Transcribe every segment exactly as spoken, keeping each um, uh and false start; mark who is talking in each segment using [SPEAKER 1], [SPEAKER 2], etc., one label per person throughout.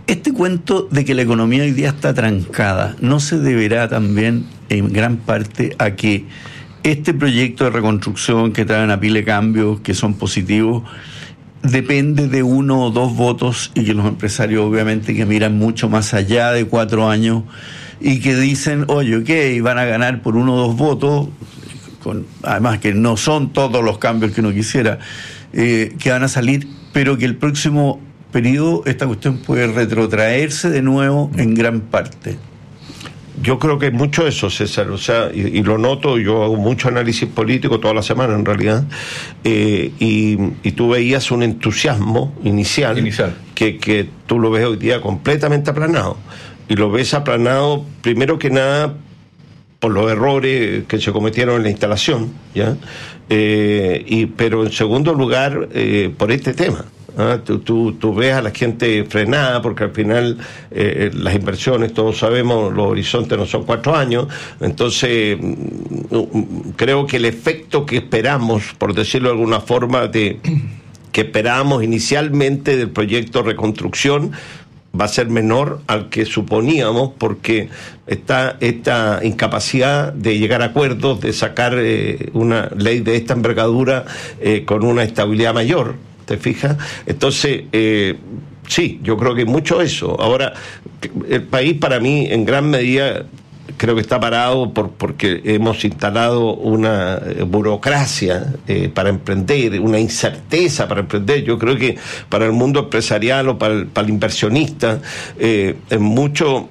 [SPEAKER 1] este cuento de que la economía hoy día está trancada, ¿no se deberá también en gran parte a que este proyecto de reconstrucción que trae una pila de cambios que son positivos depende de uno o dos votos y que los empresarios obviamente que miran mucho más allá de cuatro años y que dicen, oye, ok, van a ganar por uno o dos votos, con, además que no son todos los cambios que uno quisiera, eh, que van a salir, pero que el próximo periodo esta cuestión puede retrotraerse de nuevo en gran parte?
[SPEAKER 2] Yo creo que es mucho eso, César, o sea, y, y lo noto, yo hago mucho análisis político toda la semana en realidad, eh, y, y tú veías un entusiasmo inicial, inicial. Que, que tú lo ves hoy día completamente aplanado, y lo ves aplanado primero que nada por los errores que se cometieron en la instalación, ¿ya? Eh, y, pero en segundo lugar, eh, por este tema. Ah, tú, tú, tú ves a la gente frenada porque al final eh, las inversiones, todos sabemos, los horizontes no son cuatro años, entonces creo que el efecto que esperamos, por decirlo de alguna forma, de que esperábamos inicialmente del proyecto Reconstrucción va a ser menor al que suponíamos, porque está esta incapacidad de llegar a acuerdos, de sacar eh, una ley de esta envergadura eh, con una estabilidad mayor. ¿Te fijas? Entonces, eh, sí, yo creo que mucho eso. Ahora, el país para mí, en gran medida, creo que está parado por porque hemos instalado una burocracia eh, para emprender, una incerteza para emprender. Yo creo que para el mundo empresarial o para el, para el inversionista eh, es mucho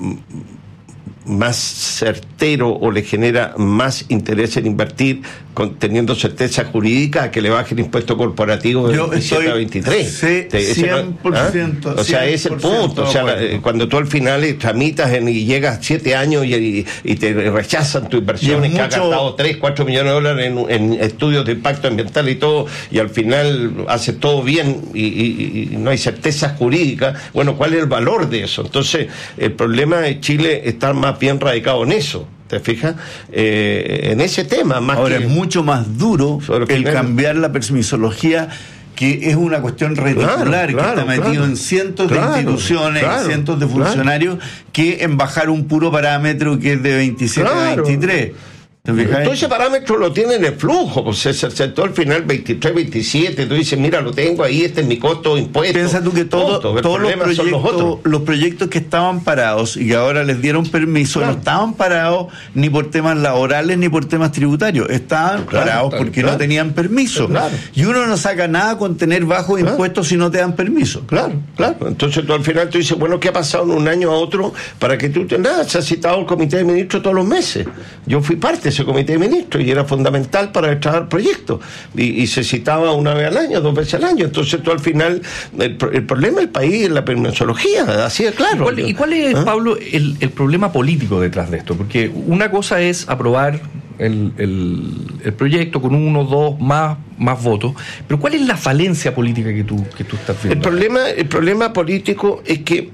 [SPEAKER 2] más certero o le genera más interés en invertir con, teniendo certeza jurídica que le baje el impuesto corporativo de veintisiete a veintitrés.
[SPEAKER 1] Sí, cien por ciento.
[SPEAKER 2] ¿Ah? O sea, es el punto. O sea, la, cuando tú al final tramitas en, y llegas siete años y, y, y te rechazan tu inversión, que mucho... has gastado tres, cuatro millones de dólares en, en estudios de impacto ambiental y todo, y al final haces todo bien y, y, y no hay certeza jurídica. Bueno, ¿cuál es el valor de eso? Entonces, el problema de Chile está más bien radicado en eso. ¿Te fijas? Eh, en ese tema más.
[SPEAKER 1] Ahora
[SPEAKER 2] que...
[SPEAKER 1] es mucho más duro el
[SPEAKER 2] final... cambiar
[SPEAKER 1] la permisología, que es una cuestión reticular, claro, claro, que está metido claro, en cientos claro, de instituciones, claro, cientos de funcionarios, claro, que en bajar un puro parámetro que es de veintisiete claro. a veintitrés.
[SPEAKER 2] Todo ese parámetro lo tiene en el flujo, pues se aceptó al final veintitrés, veintisiete, tú dices, mira, lo tengo ahí, este es mi costo de impuesto.
[SPEAKER 1] Piensa tú que todo,
[SPEAKER 2] todo,
[SPEAKER 1] todos los proyectos, los, los proyectos que estaban parados y que ahora les dieron permiso, claro, no estaban parados ni por temas laborales ni por temas tributarios, estaban claro, parados claro, porque claro, no tenían permiso. Claro. Y uno no saca nada con tener bajos claro, impuestos si no te dan permiso.
[SPEAKER 2] Claro, claro. Entonces tú al final tú dices, bueno, ¿qué ha pasado en un año a otro para que tú tengas? Se ha citado el comité de ministros todos los meses. Yo fui parte de ese comité de ministros y era fundamental para el proyecto y, y se citaba una vez al año, dos veces al año. Entonces tú al final el, el problema del país es la permisología, así de claro.
[SPEAKER 3] ¿Y cuál, ¿y cuál es, ¿Ah? Pablo, el, el problema político detrás de esto? Porque una cosa es aprobar el, el, el proyecto con uno, dos, más, más votos, pero ¿cuál es la falencia política que tú, que tú estás viendo?
[SPEAKER 2] El problema, el problema político es que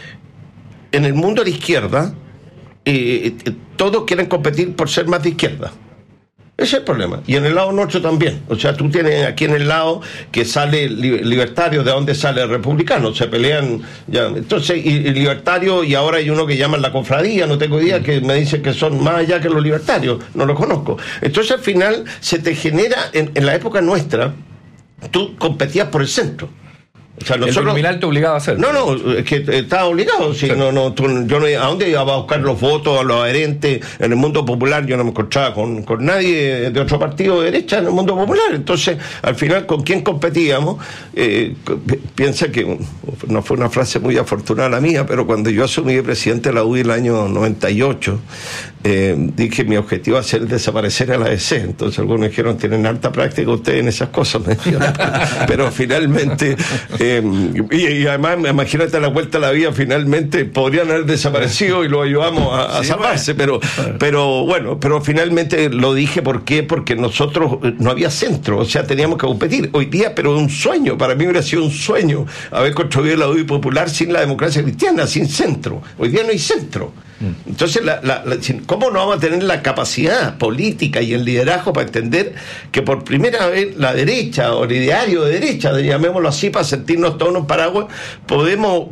[SPEAKER 2] en el mundo de la izquierda Eh, eh, todos quieren competir por ser más de izquierda. Ese es el problema. Y en el lado nuestro también. O sea, tú tienes aquí en el lado que sale li- libertario, ¿de dónde sale el republicano? Se pelean ya. Entonces, y, y libertario, y ahora hay uno que llaman la cofradía, no tengo idea, que me dicen que son más allá que los libertarios, no los conozco. Entonces, al final, se te genera, en, en la época nuestra, tú competías por el centro.
[SPEAKER 3] O sea, nosotros, el criminal te obligaba a hacerlo.
[SPEAKER 2] No, no, es que estaba obligado. Si sí. no, no, tú, yo no, ¿a dónde iba a buscar los votos a los adherentes? En el mundo popular yo no me encontraba con, con nadie de otro partido de derecha en el mundo popular. Entonces, al final, ¿con quién competíamos? Eh, piensa que no fue una frase muy afortunada la mía, pero cuando yo asumí de presidente de la U D I el año noventa y ocho, eh, dije mi objetivo va a ser desaparecer a la A D C. Entonces algunos dijeron, tienen alta práctica ustedes en esas cosas, me dijeron. Pero finalmente... Eh, y, y además, imagínate a la vuelta a la vida, finalmente podrían haber desaparecido y lo ayudamos a, a sí, salvarse, bueno. pero pero bueno, pero finalmente lo dije, ¿por qué? Porque nosotros no había centro, o sea, teníamos que competir. Hoy día, pero un sueño, para mí hubiera sido un sueño haber construido la U D I popular sin la democracia cristiana, sin centro. Hoy día no hay centro. Entonces, la, la, la, ¿cómo no vamos a tener la capacidad política y el liderazgo para entender que por primera vez la derecha o el ideario de derecha, llamémoslo así, para sentirnos todos en un paraguas, podemos